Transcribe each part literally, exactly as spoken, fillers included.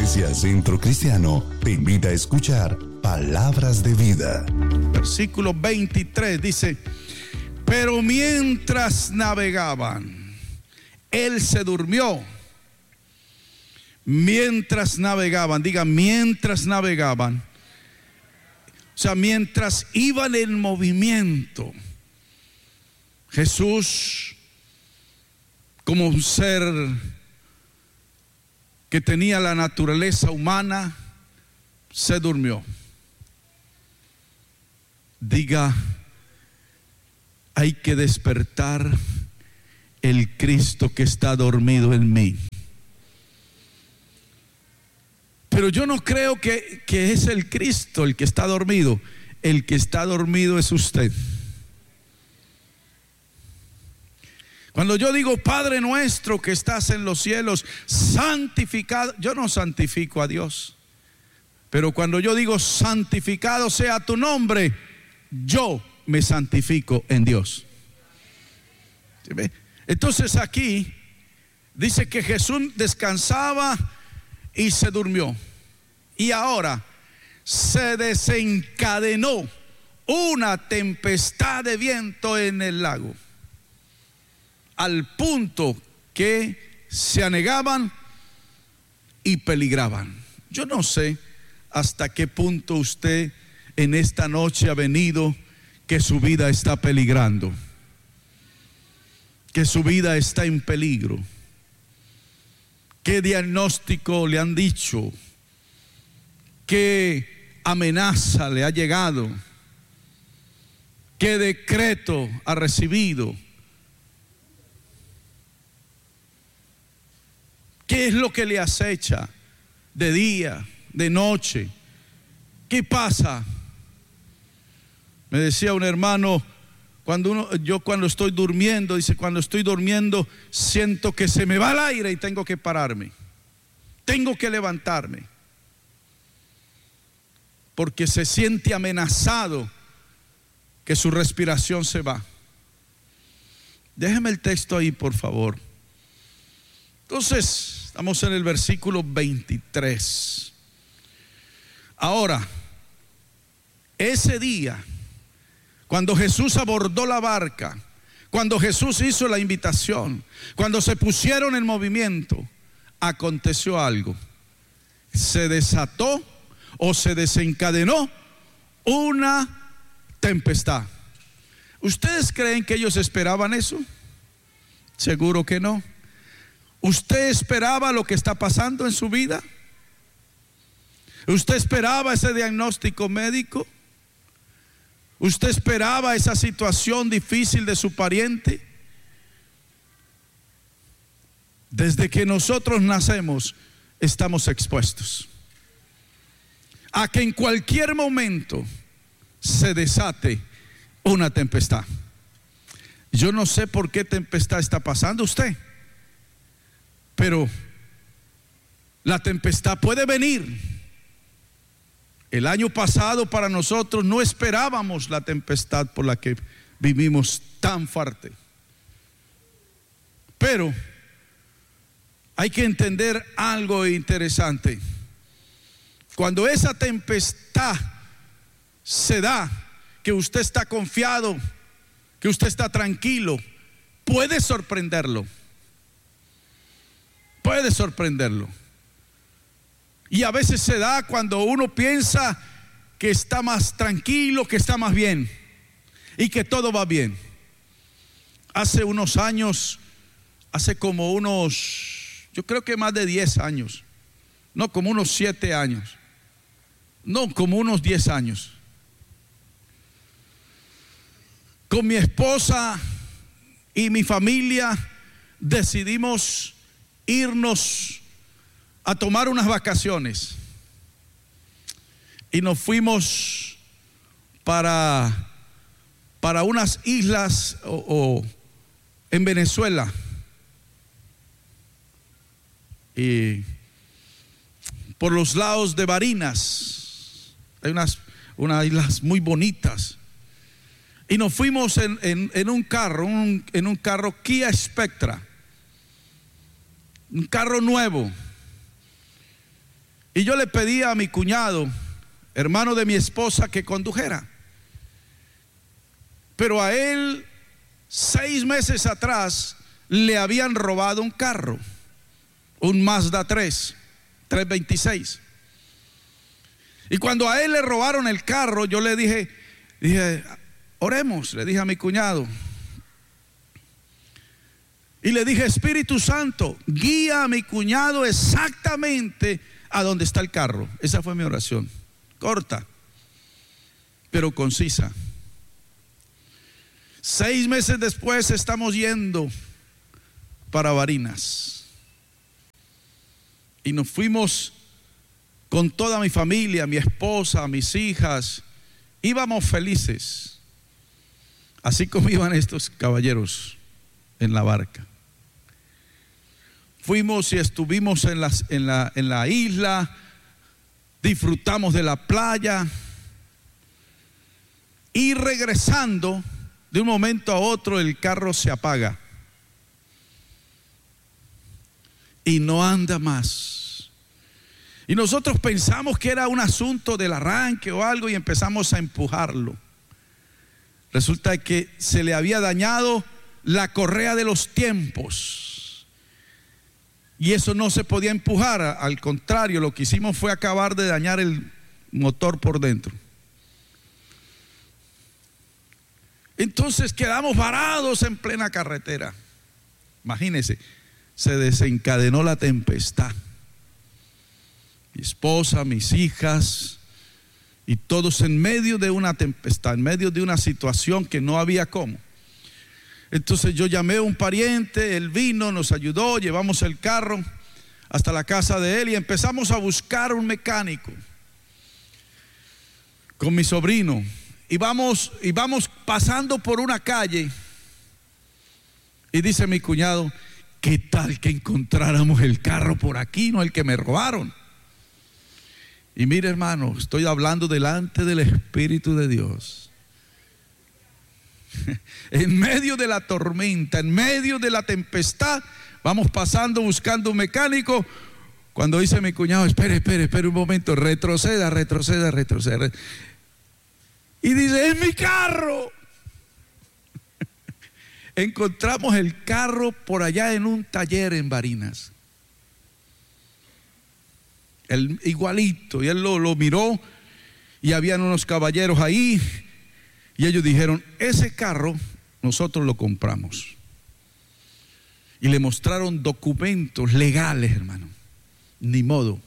Iglesia Centro Cristiano te invita a escuchar Palabras de Vida. Versículo veintitrés dice: pero mientras navegaban, él se durmió. Mientras navegaban, diga mientras navegaban. O sea, mientras iban en movimiento, Jesús, como un ser que tenía la naturaleza humana, se durmió. Diga, hay que despertar el Cristo que está dormido en mí. Pero yo no creo que, que es el Cristo el que está dormido. El que está dormido es usted. Cuando yo digo Padre nuestro que estás en los cielos, santificado, yo no santifico a Dios. Pero cuando yo digo santificado sea tu nombre, yo me santifico en Dios. ¿Sí ve? Entonces aquí dice que Jesús descansaba y se durmió. Y ahora se desencadenó una tempestad de viento en el lago, al punto que se anegaban y peligraban. Yo no sé hasta qué punto usted en esta noche ha venido que su vida está peligrando, que su vida está en peligro. ¿Qué diagnóstico le han dicho? ¿Qué amenaza le ha llegado? ¿Qué decreto ha recibido? ¿Qué es lo que le acecha de día, de noche? ¿Qué pasa? Me decía un hermano, cuando uno, yo cuando estoy durmiendo, dice, cuando estoy durmiendo siento que se me va el aire y tengo que pararme, tengo que levantarme, porque se siente amenazado que su respiración se va. Déjeme el texto ahí, por favor. Entonces, estamos en el versículo veintitrés. Ahora, ese día, cuando Jesús abordó la barca, cuando Jesús hizo la invitación, cuando se pusieron en movimiento, aconteció algo. Se desató o se desencadenó una tempestad. ¿Ustedes creen que ellos esperaban eso? Seguro que no. ¿Usted esperaba lo que está pasando en su vida? ¿Usted esperaba ese diagnóstico médico? ¿Usted esperaba esa situación difícil de su pariente? Desde que nosotros nacemos estamos expuestos a que en cualquier momento se desate una tempestad. Yo no sé por qué tempestad está pasando usted, pero la tempestad puede venir. El año pasado para nosotros no esperábamos la tempestad por la que vivimos tan fuerte. Pero hay que entender algo interesante. Cuando esa tempestad se da, que usted está confiado, que usted está tranquilo, puede sorprenderlo. Puede sorprenderlo. Y a veces se da cuando uno piensa que está más tranquilo, que está más bien y que todo va bien. Hace unos años, hace como unos, yo creo que más de diez años, no, como unos siete años, no, como unos diez años, con mi esposa y mi familia decidimos irnos a tomar unas vacaciones y nos fuimos para, para unas islas o, o en Venezuela, y por los lados de Barinas hay unas, unas islas muy bonitas, y nos fuimos en, en, en un carro, un, en un carro Kia Spectra, un carro nuevo. Y yo le pedí a mi cuñado, hermano de mi esposa, que condujera. Pero a él, seis meses atrás, le habían robado un carro, un Mazda tres, trescientos veintiséis. Y cuando a él le robaron el carro, yo le dije, dije, oremos, le dije a mi cuñado. Y le dije, Espíritu Santo, guía a mi cuñado exactamente a donde está el carro. Esa fue mi oración, corta, pero concisa. Seis meses después estamos yendo para Barinas. Y nos fuimos con toda mi familia, mi esposa, mis hijas. Íbamos felices, así como iban estos caballeros en la barca. Fuimos y estuvimos en, las, en, la, en la isla, disfrutamos de la playa. Y regresando, de un momento a otro el carro se apaga y no anda más. Y nosotros pensamos que era un asunto del arranque o algo y empezamos a empujarlo. Resulta que se le había dañado la correa de los tiempos y eso no se podía empujar. Al contrario, lo que hicimos fue acabar de dañar el motor por dentro. Entonces quedamos varados en plena carretera. Imagínense, se desencadenó la tempestad. Mi esposa, mis hijas y todos en medio de una tempestad, en medio de una situación que no había cómo. Entonces yo llamé a un pariente, él vino, nos ayudó, llevamos el carro hasta la casa de él y empezamos a buscar un mecánico con mi sobrino. Y vamos, y vamos pasando por una calle y dice mi cuñado, ¿qué tal que encontráramos el carro por aquí, no el que me robaron? Y mire, hermano, estoy hablando delante del Espíritu de Dios. En medio de la tormenta, en medio de la tempestad, vamos pasando buscando un mecánico. Cuando dice mi cuñado, espere, espere, espere un momento, retroceda, retroceda, retroceda. Y dice, es mi carro. Encontramos el carro por allá en un taller en Barinas. El, igualito. Y él lo, lo miró y habían unos caballeros ahí. Y ellos dijeron, ese carro nosotros lo compramos. Y le mostraron documentos legales, hermano. Ni modo.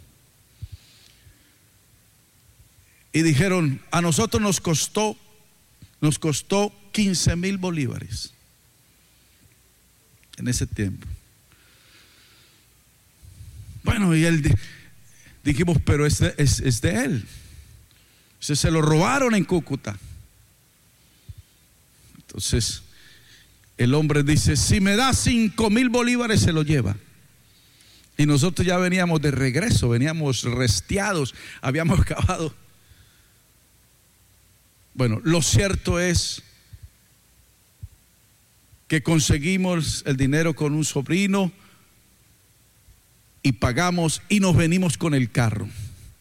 Y dijeron, a nosotros nos costó, nos costó quince mil bolívares en ese tiempo. Bueno, y él dijimos, pero es de, es, es de él. Se, se lo robaron en Cúcuta. Entonces el hombre dice, si me da cinco mil bolívares se lo lleva. Y nosotros ya veníamos de regreso, veníamos resteados, habíamos acabado. Bueno, lo cierto es que conseguimos el dinero con un sobrino y pagamos y nos venimos con el carro.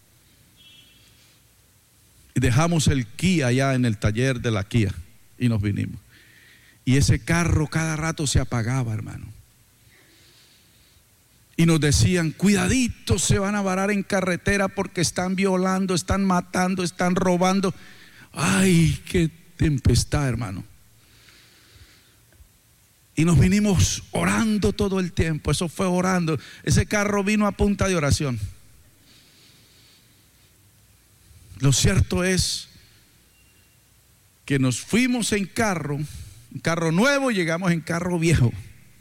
Y dejamos el Kia allá en el taller de la Kia y nos vinimos. Y ese carro cada rato se apagaba, hermano. Y nos decían, cuidadito, se van a varar en carretera porque están violando, están matando, están robando. Ay, qué tempestad, hermano. Y nos vinimos orando todo el tiempo. Eso fue orando. Ese carro vino a punta de oración. Lo cierto es que nos fuimos en carro, un carro nuevo, y llegamos en carro viejo.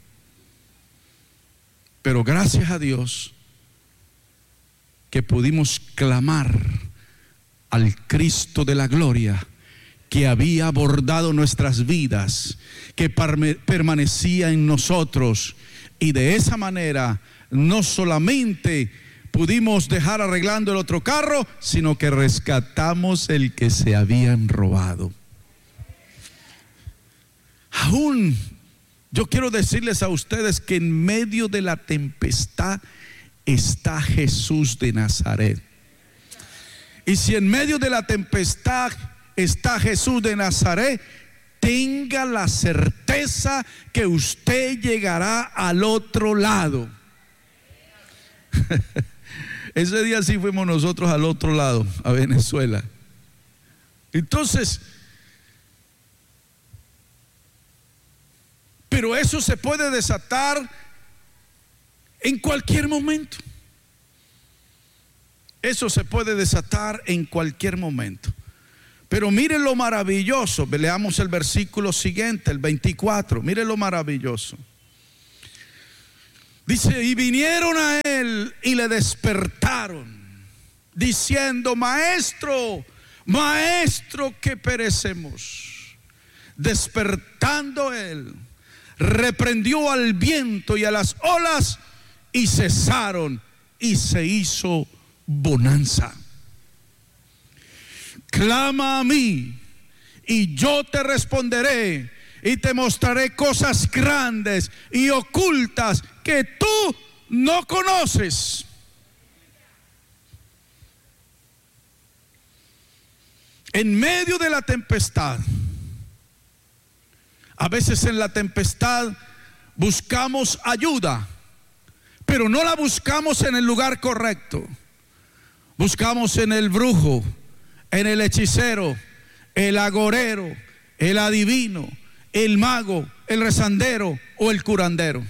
Pero gracias a Dios que pudimos clamar al Cristo de la gloria, que había abordado nuestras vidas, que permanecía en nosotros, y de esa manera no solamente pudimos dejar arreglando el otro carro, sino que rescatamos el que se habían robado. Aún yo quiero decirles a ustedes que en medio de la tempestad, está Jesús de Nazaret. Y si en medio de la tempestad está Jesús de Nazaret, tenga la certeza que usted llegará al otro lado. Ese día sí fuimos nosotros al otro lado, a Venezuela. Entonces, pero eso se puede desatar en cualquier momento. Eso se puede desatar en cualquier momento. Pero miren lo maravilloso. Leamos el versículo siguiente, el veinticuatro. Miren lo maravilloso. Dice: y vinieron a él y le despertaron, diciendo: maestro, maestro, que perecemos. Despertando él, reprendió al viento y a las olas, y cesaron, y se hizo bonanza. Clama a mí y yo te responderé y te mostraré cosas grandes y ocultas que tú no conoces. En medio de la tempestad, a veces en la tempestad buscamos ayuda, pero no la buscamos en el lugar correcto. Buscamos en el brujo, en el hechicero, el agorero, el adivino, el mago, el rezandero o el curandero.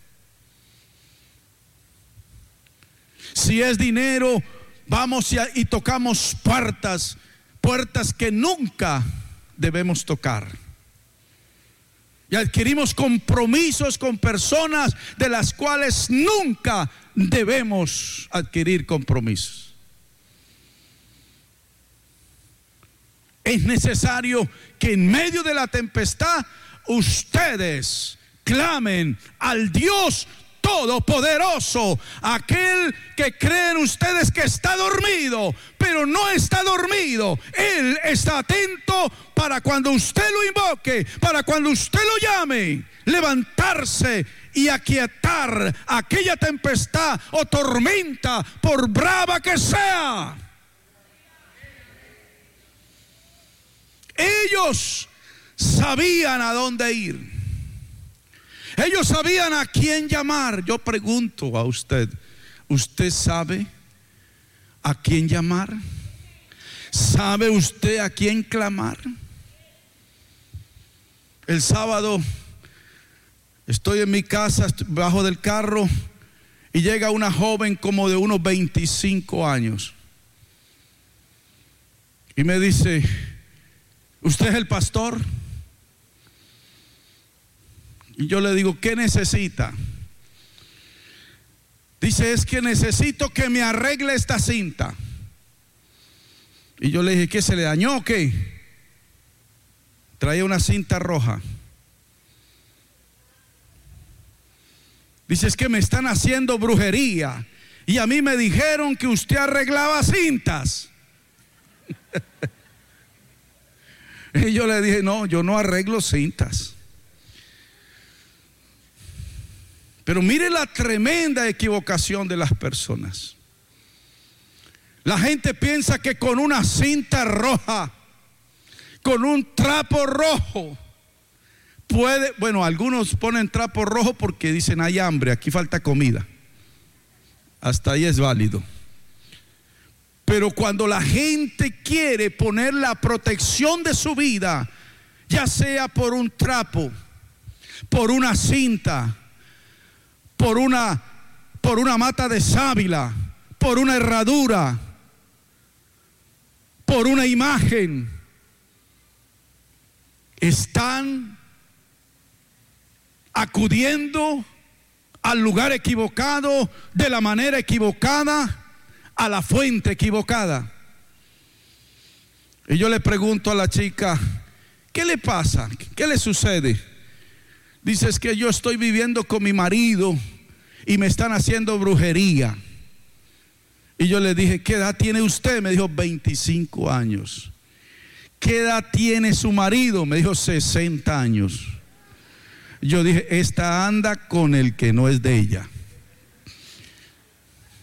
Si es dinero, vamos y, y tocamos puertas, puertas que nunca debemos tocar. Y adquirimos compromisos con personas de las cuales nunca debemos adquirir compromisos. Es necesario que en medio de la tempestad ustedes clamen al Dios Todopoderoso, aquel que creen ustedes que está dormido, pero no está dormido. Él está atento para cuando usted lo invoque, para cuando usted lo llame, levantarse y aquietar aquella tempestad o tormenta, por brava que sea. Ellos sabían a dónde ir. Ellos sabían a quién llamar. Yo pregunto a usted, ¿usted sabe a quién llamar? ¿Sabe usted a quién clamar? El sábado estoy en mi casa, bajo del carro, y llega una joven como de unos veinticinco años y me dice: ¿usted es el pastor? Y yo le digo: ¿qué necesita? Dice: es que necesito que me arregle esta cinta. Y yo le dije: ¿qué se le dañó o qué? Traía una cinta roja. Dice: es que me están haciendo brujería y a mí me dijeron que usted arreglaba cintas. Y yo le dije: no, yo no arreglo cintas. Pero mire la tremenda equivocación de las personas. La gente piensa que con una cinta roja, con un trapo rojo, puede, bueno, algunos ponen trapo rojo porque dicen: hay hambre, aquí falta comida. Hasta ahí es válido. Pero cuando la gente quiere poner la protección de su vida, ya sea por un trapo, por una cinta, por una, por una mata de sábila, por una herradura, por una imagen, están acudiendo al lugar equivocado, de la manera equivocada, a la fuente equivocada. Y yo le pregunto a la chica: ¿qué le pasa? ¿Qué le sucede? Dice: es que yo estoy viviendo con mi marido y me están haciendo brujería. Y yo le dije: ¿qué edad tiene usted? Me dijo: veinticinco años. ¿Qué edad tiene su marido? Me dijo: sesenta años. Yo dije: esta anda con el que no es de ella.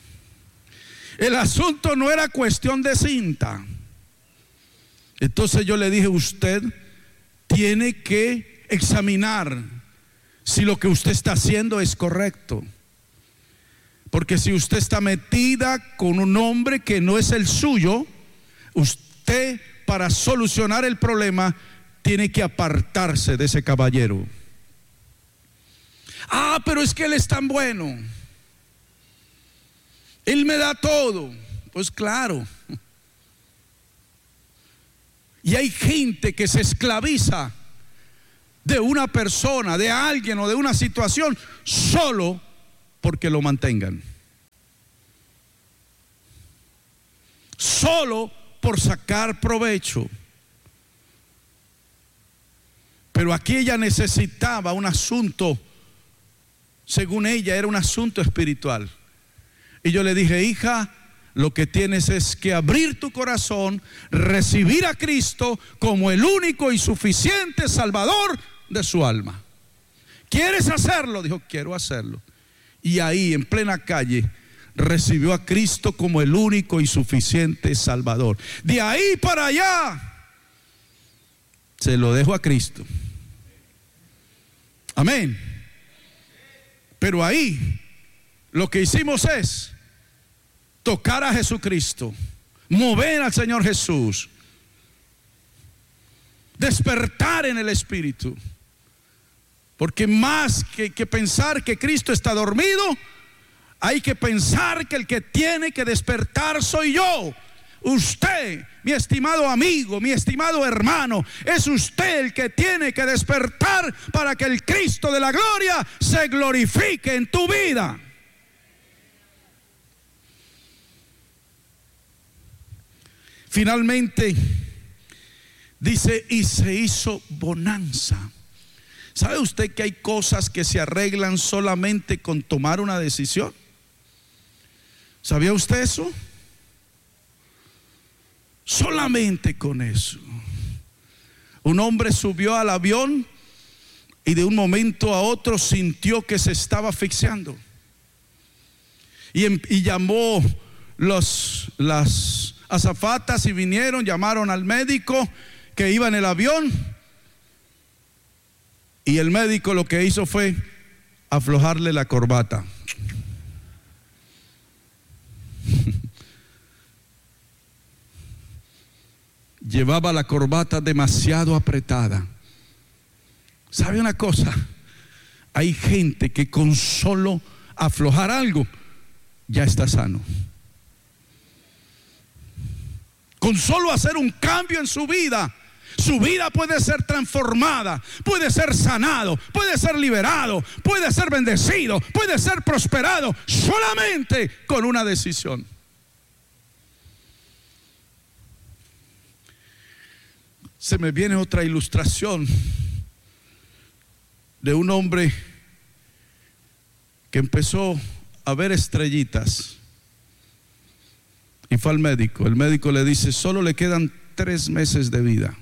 El asunto no era cuestión de cinta. Entonces yo le dije, usted tiene que examinar si lo que usted está haciendo es correcto. Porque si usted está metida con un hombre que no es el suyo, usted, para solucionar el problema, tiene que apartarse de ese caballero. Ah, pero es que él es tan bueno, él me da todo. Pues claro. Y hay gente que se esclaviza de una persona, de alguien o de una situación solo porque lo mantengan, solo por sacar provecho. Pero aquí ella necesitaba un asunto, según ella era un asunto espiritual. Y yo le dije, hija, lo que tienes es que abrir tu corazón, recibir a Cristo como el único y suficiente Salvador de su alma. ¿Quieres hacerlo? Dijo, quiero hacerlo. Y ahí, en plena calle, recibió a Cristo como el único y suficiente Salvador. De ahí para allá, se lo dejo a Cristo. Amén. Pero ahí, lo que hicimos es tocar a Jesucristo, mover al Señor Jesús, despertar en el Espíritu. Porque más que, que pensar que Cristo está dormido, hay que pensar que el que tiene que despertar soy yo. Usted, mi estimado amigo, mi estimado hermano, es usted el que tiene que despertar para que el Cristo de la gloria se glorifique en tu vida. Finalmente dice, y se hizo bonanza. ¿Sabe usted que hay cosas que se arreglan solamente con tomar una decisión? ¿Sabía usted eso? Solamente con eso. Un hombre subió al avión y de un momento a otro sintió que se estaba asfixiando. Y, y llamó los, las azafatas y vinieron, llamaron al médico que iba en el avión. Y el médico lo que hizo fue aflojarle la corbata. Llevaba la corbata demasiado apretada. ¿Sabe una cosa? Hay gente que con solo aflojar algo ya está sano. Con solo hacer un cambio en su vida, su vida puede ser transformada, puede ser sanado, puede ser liberado, puede ser bendecido, puede ser prosperado solamente con una decisión. Se me viene otra ilustración de un hombre que empezó a ver estrellitas y fue al médico. El médico le dice, solo le quedan tres meses de vida.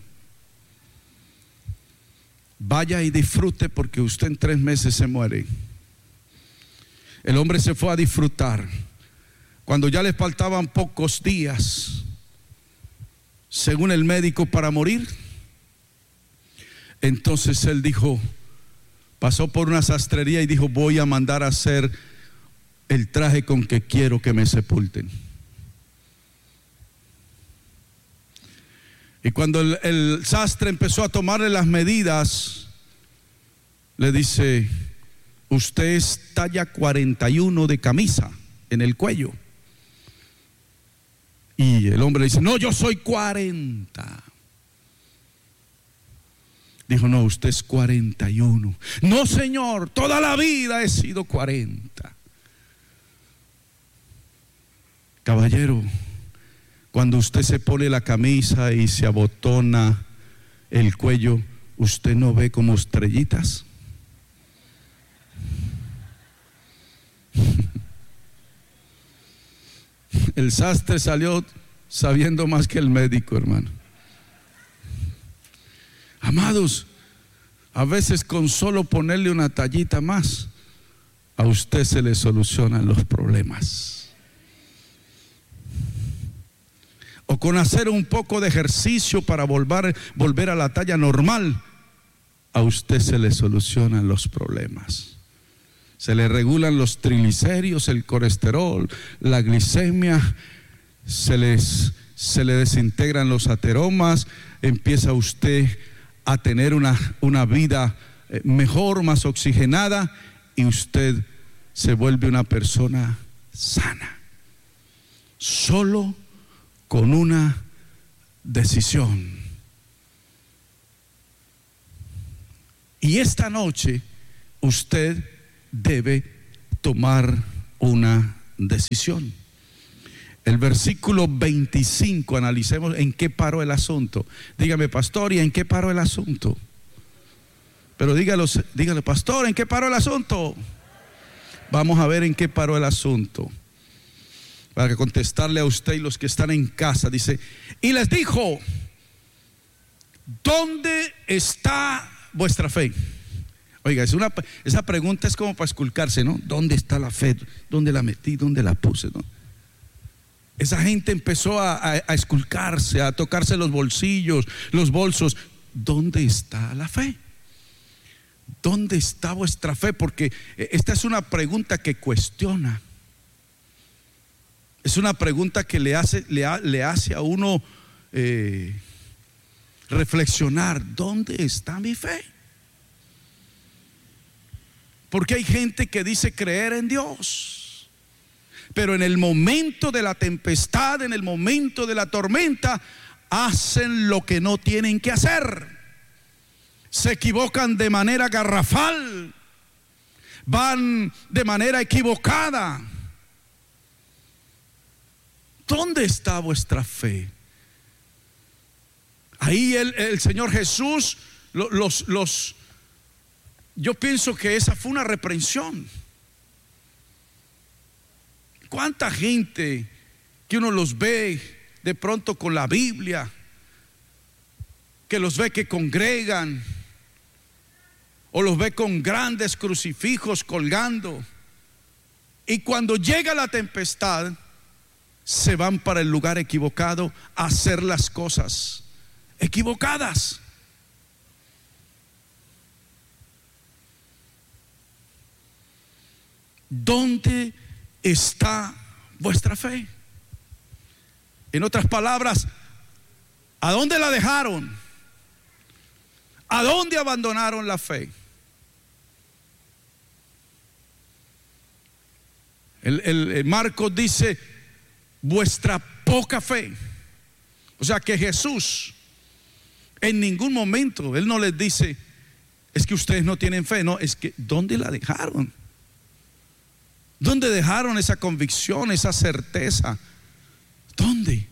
Vaya y disfrute porque usted en tres meses se muere. El hombre se fue a disfrutar. Cuando ya le faltaban pocos días, según el médico, para morir, entonces él dijo, pasó por una sastrería y dijo, voy a mandar a hacer el traje con que quiero que me sepulten. Y cuando el, el sastre empezó a tomarle las medidas, le dice, usted es talla cuarenta y uno de camisa en el cuello. Y el hombre le dice, no, yo soy cuarenta. Dijo, no, usted es cuarenta y uno. No, señor, toda la vida he sido cuarenta. Caballero, cuando usted se pone la camisa y se abotona el cuello, ¿usted no ve como estrellitas? El sastre salió sabiendo más que el médico, hermano. Amados, a veces con solo ponerle una tallita más, a usted se le solucionan los problemas. o con hacer un poco de ejercicio para volver, volver a la talla normal, a usted se le solucionan los problemas. Se le regulan los triglicéridos, el colesterol, la glicemia, se, les, se le desintegran los ateromas, empieza usted a tener una, una vida mejor, más oxigenada, y usted se vuelve una persona sana. Solo con una decisión. Y esta noche usted debe tomar una decisión. El versículo veinticinco, analicemos en qué paró el asunto. Dígame, pastor, ¿y en qué paró el asunto? Pero dígalo, dígale, pastor, ¿en qué paró el asunto? Vamos a ver en qué paró el asunto, para contestarle a usted y los que están en casa. Dice, y les dijo, ¿dónde está vuestra fe? Oiga, es una, esa pregunta es como para esculcarse, ¿no? ¿Dónde está la fe? ¿Dónde la metí? ¿Dónde la puse? ¿No? Esa gente empezó a, a, a esculcarse, a tocarse los bolsillos, los bolsos. ¿Dónde está la fe? ¿Dónde está vuestra fe? Porque esta es una pregunta que cuestiona. Es una pregunta que le hace, le, le hace a uno eh, reflexionar. ¿Dónde está mi fe? Porque hay gente que dice creer en Dios, pero en el momento de la tempestad, en el momento de la tormenta, hacen lo que no tienen que hacer. Se equivocan de manera garrafal, van de manera equivocada. ¿Dónde está vuestra fe? Ahí el, el Señor Jesús los, los yo pienso que esa fue una reprensión. ¿Cuánta gente que uno los ve de pronto con la Biblia, que los ve que congregan, o los ve con grandes crucifijos colgando, y cuando llega la tempestad se van para el lugar equivocado a hacer las cosas equivocadas? ¿Dónde está vuestra fe? En otras palabras, ¿a dónde la dejaron? ¿A dónde abandonaron la fe? El, el, el Marcos dice, vuestra poca fe. O sea que Jesús en ningún momento, Él no les dice, es que ustedes no tienen fe. No, es que ¿dónde la dejaron? ¿Dónde dejaron esa convicción, esa certeza? ¿Dónde?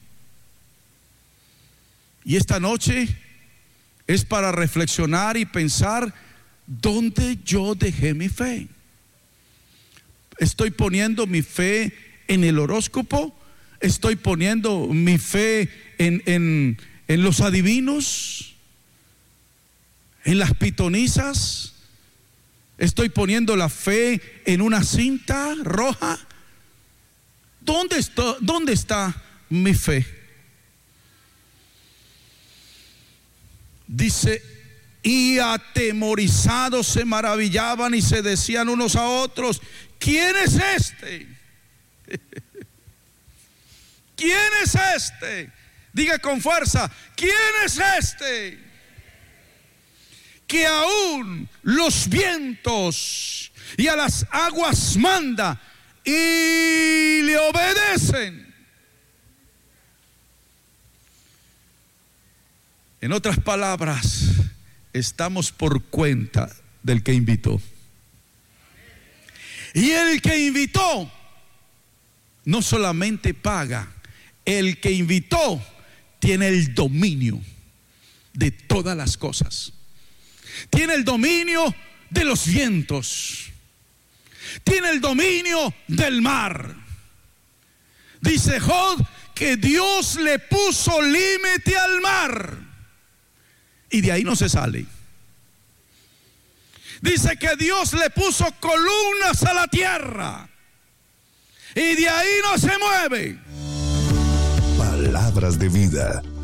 Y esta noche es para reflexionar y pensar, ¿dónde yo dejé mi fe? ¿Estoy poniendo mi fe en el horóscopo? ¿Estoy poniendo mi fe en, en, en los adivinos? ¿En las pitonisas? ¿Estoy poniendo la fe en una cinta roja? ¿Dónde está, dónde está mi fe? Dice, y atemorizados se maravillaban y se decían unos a otros, ¿quién es este? ¿Quién es este? Diga con fuerza, ¿quién es este? Que aún los vientos y a las aguas manda y le obedecen. En otras palabras, estamos por cuenta del que invitó. Y el que invitó no solamente paga, el que invitó tiene el dominio de todas las cosas. Tiene el dominio de los vientos, tiene el dominio del mar. Dice Job que Dios le puso límite al mar y de ahí no se sale. Dice que Dios le puso columnas a la tierra y de ahí no se mueve. Palabra palabras de vida.